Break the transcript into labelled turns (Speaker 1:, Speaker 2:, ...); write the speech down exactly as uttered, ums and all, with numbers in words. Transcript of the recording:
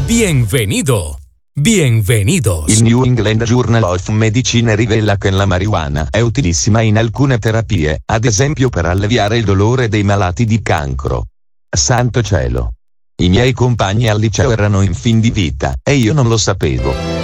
Speaker 1: Bienvenido. Bienvenidos.
Speaker 2: Il New England Journal of Medicine rivela che la marijuana è utilissima in alcune terapie, ad esempio per alleviare il dolore dei malati di cancro. Santo cielo! I miei compagni al liceo erano in fin di vita, e io non lo sapevo.